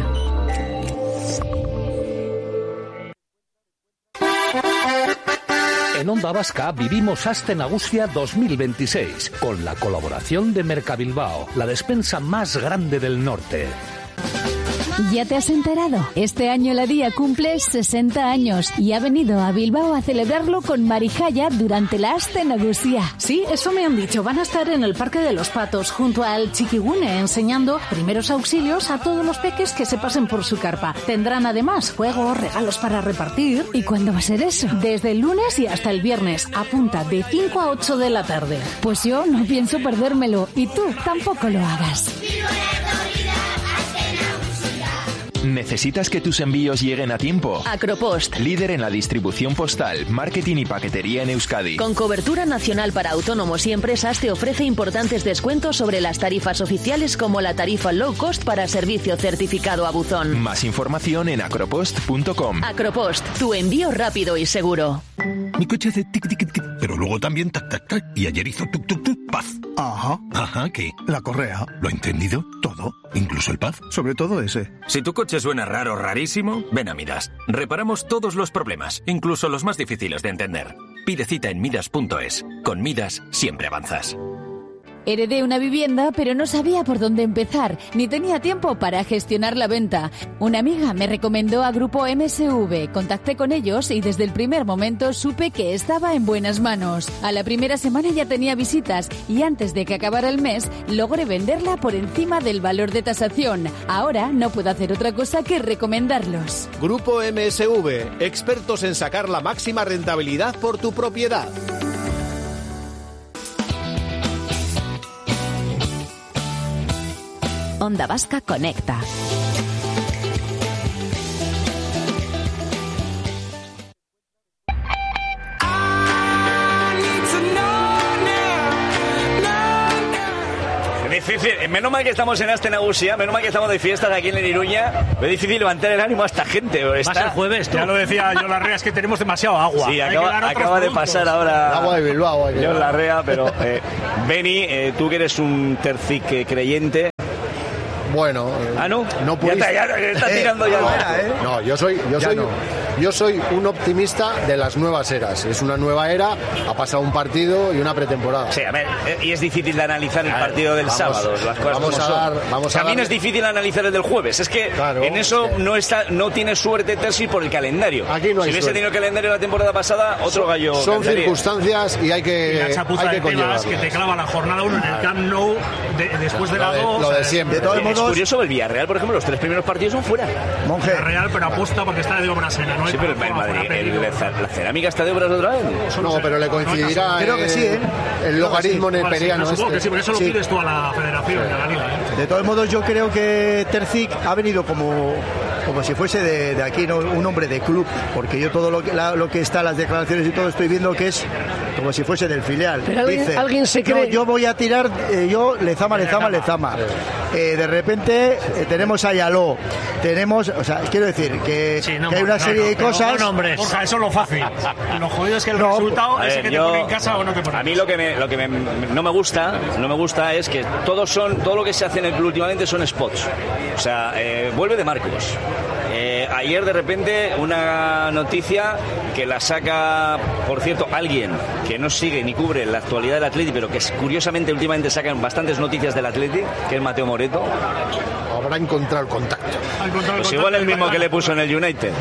En Onda Vasca vivimos Aste Nagusia 2026 con la colaboración de Mercabilbao, la despensa más grande del norte. ¿Ya te has enterado? Este año la Día cumple 60 años y ha venido a Bilbao a celebrarlo con Marijaya durante la Aste Nagusia. Sí, eso me han dicho. Van a estar en el Parque de los Patos, junto al Chiquigune, enseñando primeros auxilios a todos los peques que se pasen por su carpa. Tendrán además juegos, regalos para repartir. ¿Y cuándo va a ser eso? Desde el lunes y hasta el viernes, a punta de 5 a 8 de la tarde. Pues yo no pienso perdérmelo y tú tampoco lo hagas. ¿Necesitas que tus envíos lleguen a tiempo? Acropost. Líder en la distribución postal, marketing y paquetería en Euskadi. Con cobertura nacional para autónomos y empresas te ofrece importantes descuentos sobre las tarifas oficiales como la tarifa low cost para servicio certificado a buzón. Más información en acropost.com. Acropost, tu envío rápido y seguro. Mi coche hace tic tic tic, pero luego también tac tac tac y ayer hizo tuk tuk tuk, paz. Ajá, ¿qué? La correa. ¿Lo ha entendido? Todo. ¿Incluso el paz? Sobre todo ese. Si tu coche suena raro, rarísimo, ven a Midas. Reparamos todos los problemas, incluso los más difíciles de entender. Pide cita en midas.es. Con Midas siempre avanzas. Heredé una vivienda, pero no sabía por dónde empezar, ni tenía tiempo para gestionar la venta. Una amiga me recomendó a Grupo MSV. Contacté con ellos y desde el primer momento supe que estaba en buenas manos. A la primera semana ya tenía visitas y antes de que acabara el mes logré venderla por encima del valor de tasación. Ahora no puedo hacer otra cosa que recomendarlos. Grupo MSV, expertos en sacar la máxima rentabilidad por tu propiedad. Onda Vasca Conecta. Difícil, menos mal que estamos en Aste Nagusia, menos mal que estamos de fiestas aquí en Iruña. Es difícil levantar el ánimo a esta gente. Más el jueves, ya lo decía Jon Larrea, es que tenemos demasiado agua. Sí, acaba de pasar ahora agua de Bilbao. Jon Larrea, pero Beni, tú que eres un tercic creyente. Bueno, no pudiste. Ya está tirando ya. No, yo soy un optimista de las nuevas eras. Es una nueva era, ha pasado un partido y una pretemporada. Sí, a ver, y es difícil de analizar el partido del sábado. Las cosas también es difícil analizar el del jueves. Es que en eso no tiene suerte Terzi por el calendario. Aquí no hay si hubiese tenido calendario la temporada pasada, otro gallo. Son cantaría. Circunstancias y hay que. Y la chapuza de Tebas que te clava la jornada 1 en el Camp Nou después de la 2. Lo de siempre. De todos modos, es curioso, el Villarreal, por ejemplo, los 3 primeros partidos son fuera. Monje. Villarreal, pero apuesta porque está de obras en la noche. Sí, pero en Madrid, la cerámica está de obras otra vez. No, pero le coincidirá. Creo que sí, el logaritmo neperiano. Supongo que sí, por eso lo pides tú a la federación y a la liga. De todos modos, yo creo que Terzic ha venido como si fuese de aquí, ¿no? Un hombre de club, porque yo todo lo que está, las declaraciones y todo, estoy viendo que es como si fuese del filial. Pero alguien se cree. Yo voy a tirar, Lezama. De repente tenemos a Yaló, quiero decir que hay una serie de cosas. Borja, eso es lo fácil. Lo jodido es que el resultado es que te pone en casa o no te pone. A mí lo que no me gusta es que todo lo que se hace en el club últimamente son spots. O sea, vuelve de Marcos. Ayer de repente una noticia que la saca, por cierto, alguien que no sigue ni cubre la actualidad del Atleti, pero que curiosamente últimamente sacan bastantes noticias del Atleti, que es Mateo Moreto. Habrá encontrado el contacto. Pues igual el mismo que le puso en el United.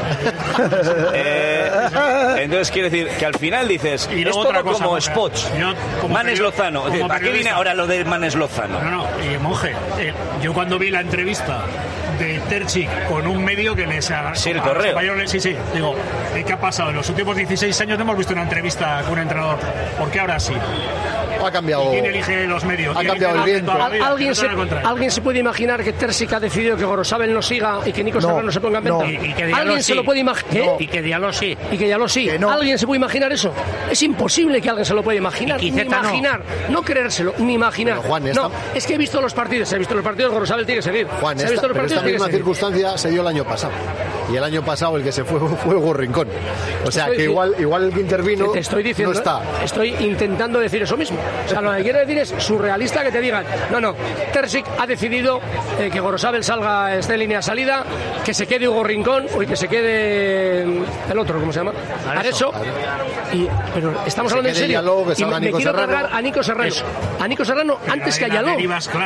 Entonces quiere decir que al final dices, es todo como spots. Manes Lozano. ¿Para qué viene ahora lo de Manes Lozano? No, Monje, yo cuando vi la entrevista de Terzic con un medio que les haga. Sí, el correo. Sí. Digo, ¿qué ha pasado? En los últimos 16 años no hemos visto una entrevista con un entrenador. ¿Por qué ahora sí? Ha cambiado. ¿Y quién elige los medios? Ha cambiado el viento. ¿Alguien se puede imaginar que Terzic ha decidido que Gorosabel no siga y que Nico Serrano se ponga en venta? Y que ¿Alguien se lo puede imaginar? Y que Diallo sí. Y que Diallo sí. ¿Alguien se puede imaginar eso? Es imposible que alguien se lo pueda imaginar. Ni imaginar. No creérselo, ni imaginar. Juan, es que he visto los partidos. Gorosabel tiene que seguir. Juan, esta misma circunstancia se dio el año pasado. Y el año pasado el que se fue Hugo Rincón. O sea, que igual el que intervino te estoy diciendo, no está. Estoy intentando decir eso mismo. O sea, lo que quiero decir es surrealista que te digan, no, Terzic ha decidido que Gorosabel esté en línea de salida, que se quede Hugo Rincón o que se quede el otro, ¿cómo se llama? Areso. Pero estamos hablando en serio. Diálogo, y me quiero cargar a Nico Serrano. A Nico Serrano antes que a Yaló.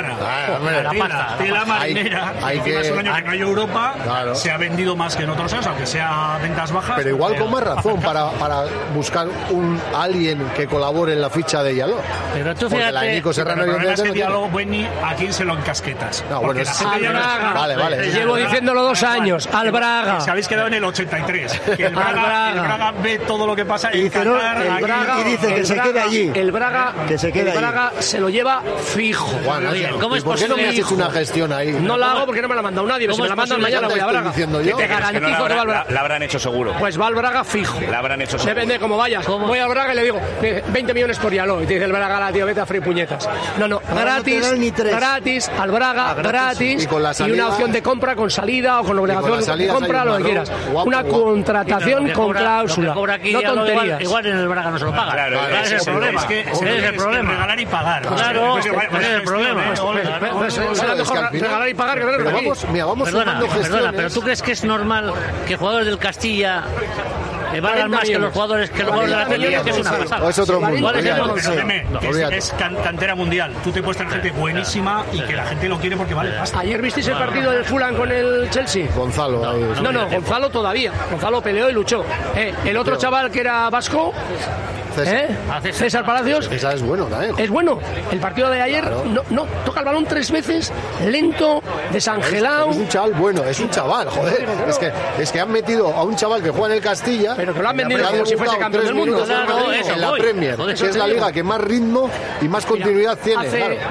La marinera. Llevas un año que no hay Europa, se ha vendido más que en otros años, aunque sea ventas bajas. Pero igual con más razón para buscar alguien que colabore en la ficha de Yaló. Pero tú fíjate, la de Nico Serrano ¿a quién se lo encasquetas? No, bueno, vale. Llevo diciéndolo 2 años. Al Braga. Se habéis quedado en el 83. Que el Braga ve todo lo que pasa en Qatar. Y dice que se quede allí. El Braga se lo lleva fijo. ¿Cómo es posible? ¿Por qué no me haces una gestión ahí? No la hago porque no me la ha mandado nadie. Si me la mandan mañana voy a Braga. Que te garantizo que va al Braga. La habrán hecho seguro. Pues va al Braga fijo. La habrán hecho seguro. Depende de cómo vayas. Voy al Braga y le digo 20 millones por Yaló. Y te dice el Braga, tío, vete a freír puñetas. No, gratis, al Braga, gratis. Y una opción de compra con salida o con obligación de compra, lo que quieras. Una contratación con cláusula. No tonterías. Igual en el Braga no se lo paga. Claro, ese es el problema. Es el problema. Regalar y pagar. Claro, ese es el problema. Regalar y pagar que vamos sumando gestiones. Perdona, pero ¿tú crees que es normal que jugadores del Castilla Le pagan más que los jugadores de la Atlético, que es una pasada. Es otro mundo. Es cantera mundial. Tú te puedes tener gente buenísima y que la gente lo quiere porque vale pasta. ¿Ayer visteis el partido del Fulham con el Chelsea? Gonzalo. No, Gonzalo todavía. Gonzalo peleó y luchó. El otro chaval que era vasco... César Palacios. César es bueno también. Es bueno. El partido de ayer no toca el balón 3 veces, lento, desangelado. Es un chaval bueno, es un chaval, joder. Es que han metido a un chaval que juega en el Castilla. Pero que lo han vendido como si fuese campeón del mundo. En la Premier, que es la liga que más ritmo y más continuidad tiene.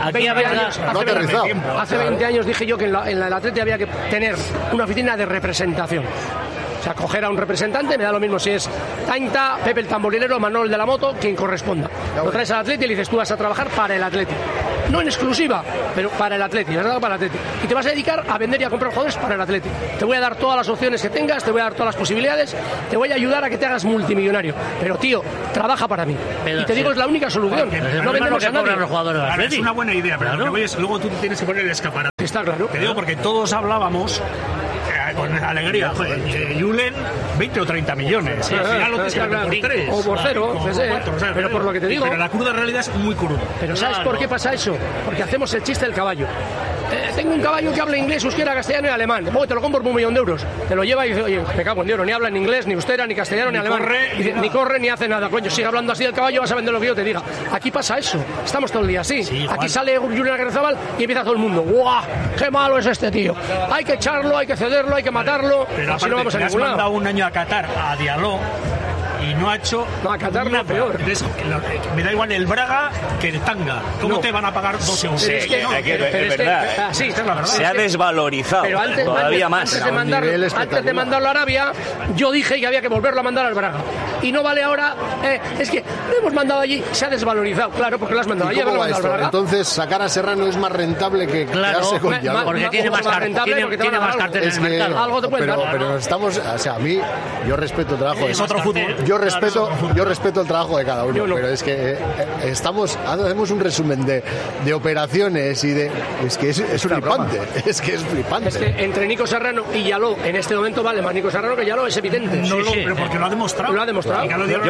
Hace 20 años dije yo que en el Atleti había que tener una oficina de representación. O sea, coger a un representante, me da lo mismo si es Tainta, Pepe el tamborilero, Manuel de la moto, quien corresponda. Lo traes al Atleti y le dices, tú vas a trabajar para el Atleti. No en exclusiva, pero para el Atleti, para el Atleti. Y te vas a dedicar a vender y a comprar jugadores para el Atleti. Te voy a dar todas las opciones que tengas, te voy a dar todas las posibilidades, te voy a ayudar a que te hagas multimillonario. Pero, tío, trabaja para mí. Y te digo, es la única solución. No vendemos a nadie. Claro, es una buena idea, pero luego tú tienes que poner el escaparate. Está claro. Te digo porque todos hablábamos... con alegría, Julen 20 o 30 millones y al final lo tienes que vender por 3 o por 0, pero por lo que te digo, pero la cruda realidad es muy cruda. Pero ¿sabes por qué pasa eso? Porque hacemos el chiste del caballo. Tengo un caballo que habla inglés, euskera, castellano y alemán. Luego te lo compro por 1.000.000 euros. Te lo lleva y dice, oye, me cago en Dios, ni habla en inglés, ni euskera, ni castellano, ni alemán. Ni corre, ni hace nada. Coño, sigue hablando así del caballo, vas a vender lo que yo te diga. Aquí pasa eso. Estamos todo el día así. Sí, aquí sale Julián Agrezábal y empieza todo el mundo. ¡Guau! ¡Qué malo es este tío! Hay que echarlo, hay que cederlo, hay que matarlo. Pero así no vamos a ningún lado. Has mandado un año a Qatar, a Diallo, y no ha hecho... No, a Qatar nada peor. Entonces, me da igual el Braga que el Tanga. ¿Cómo te van a pagar 2 euros? Sí, es verdad. Sí, es la verdad. Se ha desvalorizado todavía más. Antes de mandarlo a Arabia, yo dije que había que volverlo a mandar al Braga. Y no vale ahora... es que lo hemos mandado allí, se ha desvalorizado. Claro, porque lo has mandado allí. Entonces, sacar a Serrano es más rentable que quedarse con Diallo. Porque tiene más cartel en el mercado. Algo te puede dar. Pero estamos... O sea, a mí, yo respeto el trabajo. Es otro fútbol. Yo respeto el trabajo de cada uno, pero es que hacemos un resumen de operaciones y de... Es que es flipante. Es que es flipante. Es que entre Nico Serrano y Diallo, en este momento vale más Nico Serrano que Diallo, es evidente. Pero porque lo ha demostrado. Lo ha demostrado.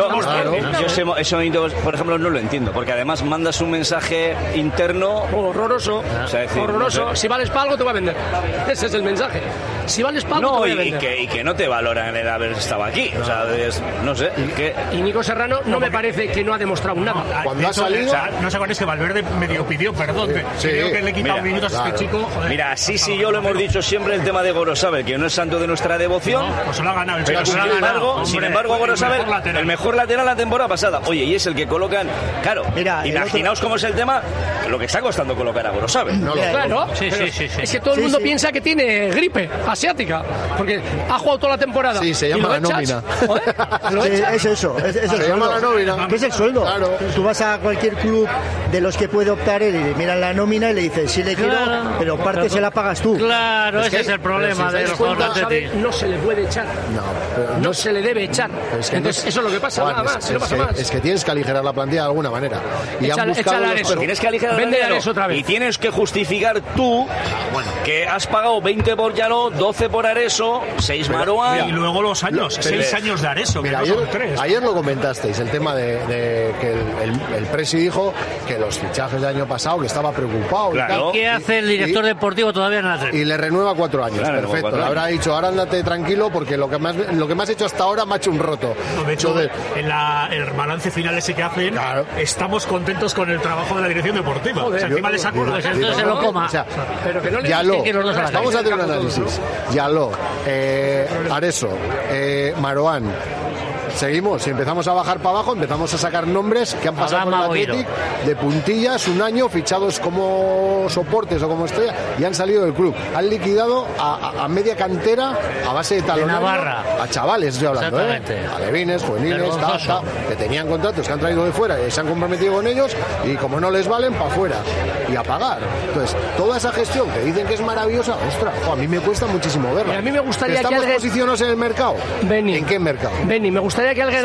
Yo ese movimiento, por ejemplo, no lo entiendo, porque además mandas un mensaje interno... Horroroso. Horroroso. No sé. Si vales para algo, te voy a vender. Ese es el mensaje. Si vales para algo, te voy a vender. Y que no te valoran el haber estado aquí. O sea, no sé. Y Nico Serrano no me parece que no ha demostrado nada. Cuando ha salido... O sea, no se acuerdas que Valverde medio pidió perdón. Creo que le he quitado minutos a este chico. Joder. Mira, yo lo hemos dicho siempre el tema de Gorosabel, que no es santo de nuestra devoción. No, pues se lo ha ganado el chico. Sin embargo, Gorosabel, el mejor lateral la temporada pasada. Oye, y es el que colocan... Claro, imaginaos cómo es el tema, lo que está costando colocar a Gorosabel. Claro, sí. Es que todo el mundo piensa que tiene gripe asiática, porque ha jugado toda la temporada. Sí, se llama la nómina. Es eso. Se llama la nómina. ¿Qué es el sueldo? Claro. Tú vas a cualquier club de los que puede optar él y miran la nómina y le dices, sí le quiero, pero parte se la pagas tú. Claro, ese es el problema de los jugadores. No se le puede echar. No se le debe echar. Entonces, eso es lo que pasa, nada más. No pasa más. Es que tienes que aligerar la plantilla de alguna manera. Y han buscado tienes que aligerar la plantilla y tienes que justificar tú que has pagado 20 por Diallo, 12 por Areso, 6 Marouane. Y luego los años, 6 años de Areso. Mira, ayer lo comentasteis, el tema de que el Presi dijo que los fichajes del año pasado, que estaba preocupado. Claro. ¿Y qué hace el director deportivo todavía en la Atlético? Y le renueva 4 años, perfecto. Le habrá dicho, ahora ándate tranquilo porque lo que me has hecho hasta ahora me ha hecho un roto. No, de hecho, en el balance final ese que hacen, estamos contentos con el trabajo de la dirección deportiva. Joder, encima les acuerdo. Entonces se lo coma. Pero que no le vamos a hacer un análisis. Diallo, Areso, Marouane. Seguimos, si empezamos a bajar para abajo, empezamos a sacar nombres que han pasado por el Athletic de puntillas un año, fichados como soportes o como estrella, y han salido del club. Han liquidado a media cantera a base de talonarios, a chavales, estoy hablando, alevines, juveniles, que tenían contratos que han traído de fuera y se han comprometido con ellos, y como no les valen, para afuera y a pagar. Entonces, toda esa gestión que dicen que es maravillosa, ostras, a mí me cuesta muchísimo verla. Y a mí me gustaría ¿Estamos posicionados en el mercado? ¿En qué mercado? Me gustaría que alguien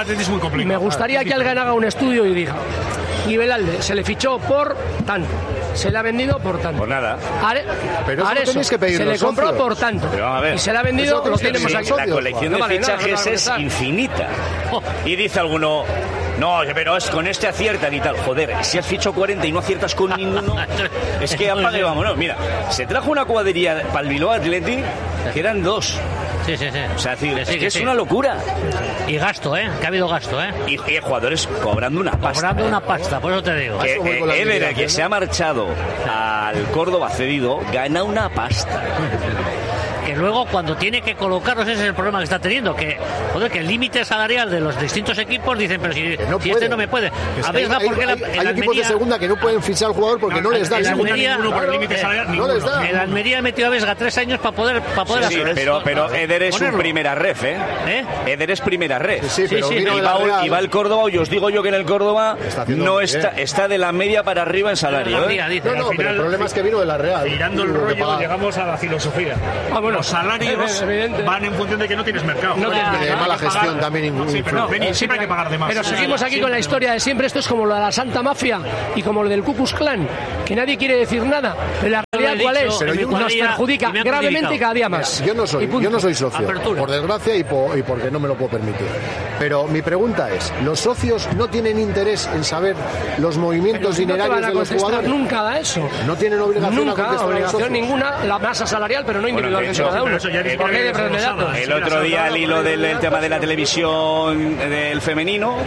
me gustaría que alguien haga un estudio y diga, Guibelalde se le fichó por tanto, se le ha vendido por tanto. Por nada. Pero eso Areso, tenéis que pedir se le compró socios. por tanto. Pero vamos a ver. Y se le ha vendido, lo tenemos aquí. La colección de fichajes es infinita. Y dice alguno... No, pero es con este aciertan y tal. Joder, si has fichado 40 y no aciertas con ninguno, es que apague, vámonos. Mira, se trajo una cuadrilla para el Bilbao Athletic que eran 2. Sí. O sea, es que es una locura. Y gasto, que ha habido gasto, Y jugadores cobrando una pasta. Cobrando una pasta, por eso te digo. Que Eder, que se ha marchado al Córdoba cedido, gana una pasta. Que luego cuando tiene que colocarlos, ese es el problema que está teniendo, que joder, que el límite salarial de los distintos equipos dicen, pero si este no me puede. A ver, hay equipos de segunda que no pueden fichar al jugador porque no les da el Almería. No les da. El Almería metió a Vesga 3 años para poder hacer eso. Pero Eder es un primera ref, Eder es primera ref. Sí, y va el Córdoba, y os digo yo que en el Córdoba no está de la media para arriba en salario. No, pero el problema es que vino de la Real. Mirando el rollo, llegamos a la filosofía. Los salarios van en función de que no tienes mercado. De mala gestión también. Siempre hay que pagar de más. Pero seguimos aquí con la historia de siempre. Esto es como lo de la Santa Mafia y como lo del Ku Klux Klan, que nadie quiere decir nada. Pero la realidad, ¿cuál es? Nos perjudica gravemente cada día más. Yo no soy socio, por desgracia, y porque no me lo puedo permitir. Pero mi pregunta es, ¿los socios no tienen interés en saber los movimientos dinerarios de los jugadores? Nunca a eso. No tienen obligación obligación ninguna, la masa salarial, pero no individualmente cada uno. El otro día, al hilo del tema de la televisión del femenino,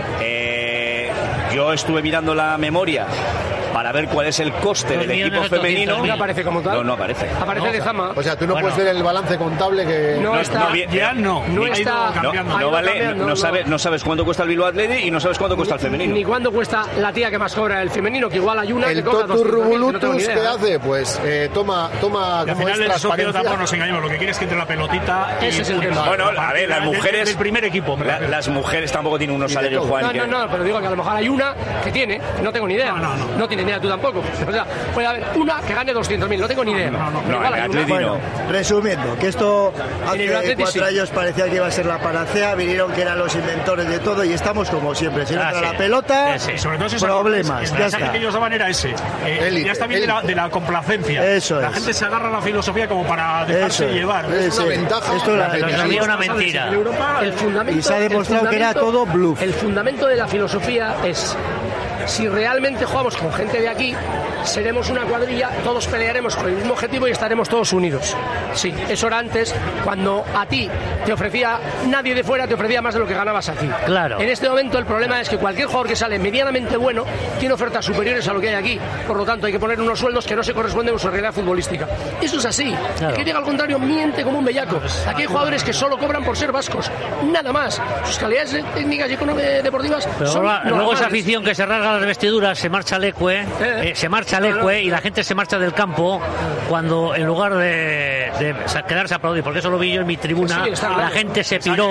yo estuve mirando la memoria para ver cuál es el coste del equipo femenino. ¿No aparece como tal? No aparece. Aparece de Zama. O sea, tú no puedes ver el balance contable que... No está. No sabes cuánto cuesta el Bilbao Athletic y no sabes cuánto cuesta el femenino. Ni cuánto cuesta la tía que más cobra el femenino, que igual hay una el que cobra 200.000. ¿Qué hace? Pues toma al final el socio tampoco nos engañamos. Lo que quiere es que entre la pelotita. Ese es el tema. Bueno, a ver, las mujeres... Del primer equipo. Las mujeres tampoco tienen unos salarios, Juan. No, pero digo que a lo mejor hay una que tiene, no tengo ni idea. No tiene ni idea, tú tampoco. O sea, puede haber una que gane 200.000, no tengo ni idea. Bueno, resumiendo, que esto hace 4 años parecía que iba a ser la panacea, vinieron que eran los inventores de todo y estamos como siempre. Si no entra la pelota, y sobre todo problemas. El mensaje que ellos daban era ese. Ya está bien de la complacencia. Eso la gente se agarra a la filosofía como para dejarse llevar. Es una ventaja. Esto es una mentira. El fundamento, y se ha demostrado que era todo bluff. El fundamento de la filosofía es: si realmente jugamos con gente de aquí, seremos una cuadrilla, todos pelearemos con el mismo objetivo y estaremos todos unidos. Sí, eso era antes, cuando a ti te ofrecía, nadie de fuera te ofrecía más de lo que ganabas aquí. Claro. En este momento el problema es que cualquier jugador que sale medianamente bueno tiene ofertas superiores a lo que hay aquí. Por lo tanto, hay que poner unos sueldos que no se corresponden con su realidad futbolística. Eso es así. Claro. El que llega al contrario miente como un bellaco. Aquí hay jugadores que solo cobran por ser vascos. Nada más. Sus calidades técnicas y deportivas pero son luego esa afición que se rasga las vestiduras, se marcha al Ecue, y la gente se marcha del campo cuando en lugar de quedarse a aplaudir, porque eso lo vi yo en mi tribuna, la gente se piró.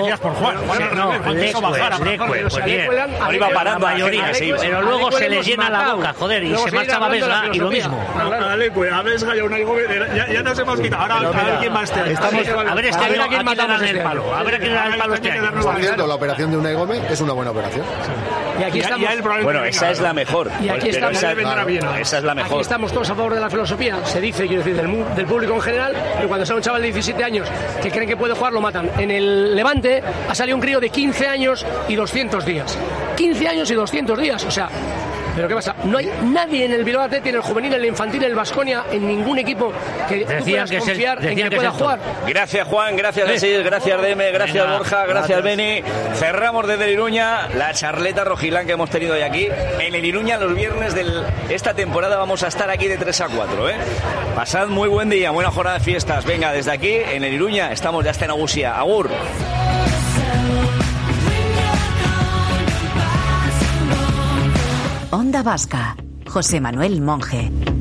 Pues bien, iba parando la mayoría, pero luego se les llena la boca, joder, y se marcha a Vesga y lo mismo. A Vesga y a Unai Gómez, ya nos hemos quitado. Ahora a quién más te a ver este año a quién matan el palo. A ver a quién le dan el palo este año. Por cierto, la operación de Unai Gómez es una buena operación. Y aquí estamos. Bueno, esa es la mejor. Y aquí estamos. Esa es la mejor. Aquí estamos todos a favor de la filosofía. Se dice, quiero decir, del público en general, pero cuando sale un chaval de 17 años que creen que puede jugar, lo matan. En el Levante ha salido un crío de 15 años y 200 días. 15 años y 200 días, o sea... ¿Pero qué pasa? No hay nadie en el Bilbao Athletic, en el juvenil, en el infantil, en el Baskonia, en ningún equipo que tú puedas confiar en que pueda jugar. Gracias, Juan, gracias Asís, gracias Deme, gracias Borja, gracias Beni. Cerramos desde el Iruña la charleta rojilán que hemos tenido hoy aquí. En el Iruña los viernes de esta temporada vamos a estar aquí de 3 a 4. Pasad muy buen día, buena jornada de fiestas. Venga, desde aquí, en el Iruña, estamos ya hasta en Agusia. Agur. Onda Vasca, José Manuel Monge.